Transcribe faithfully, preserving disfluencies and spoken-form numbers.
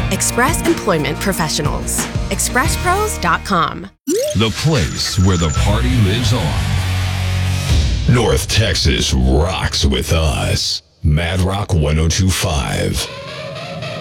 Express Employment Professionals. express pros dot com. The place where the party lives on. North Texas rocks with us. Mad Rock one oh two point five.